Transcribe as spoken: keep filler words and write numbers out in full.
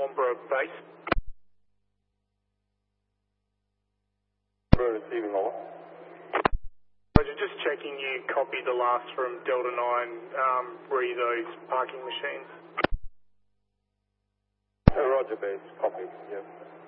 Canberra base. Receiving over. Roger, just checking you copied the last from Delta nine, um, re those parking machines. Uh, Roger base, copy, yes.